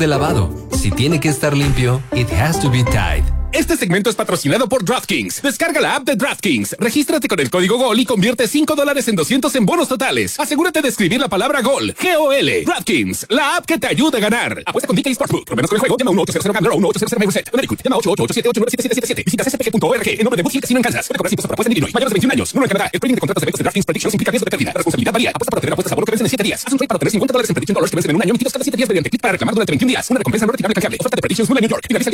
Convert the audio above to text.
de lavado. Si tiene que estar limpio, it has to be Tide. Este segmento es patrocinado por DraftKings. Descarga la app de DraftKings, regístrate con el código GOL y convierte $5 en 200 en bonos totales. Asegúrate de escribir la palabra GOL, G-O-L. DraftKings, la app que te ayuda a ganar. Apuesta con DK Sportsbook. Problemas con el juego, llama 1-800-GAMBLER o 1-800-MyReset. Connecticut, llama 888-878-9777. Visita ccpg.org en nombre de Booking Casino en Kansas. Puede cobrar impuestos por apuesta en Illinois. Mayores de 21 años. Número en Canadá. El trading de contratos de eventos de DraftKings Predictions implica riesgo de pérdida. La responsabilidad varía. Apuesta para tener apuestas a bono que vencen en 7 días. Haz un trade para obtener $50 en Prediction Dollars que vencen en un año emitidos cada 7 días mediante clic para reclamar durante 21 días. Una recompensa no retirable canjeable. Oferta de Predictions New York. Finaliza